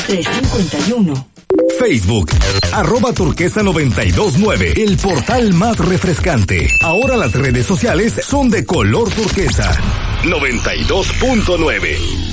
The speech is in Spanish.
351. Facebook, @turquesa929, el portal más refrescante. Ahora las redes sociales son de color turquesa. 92.9.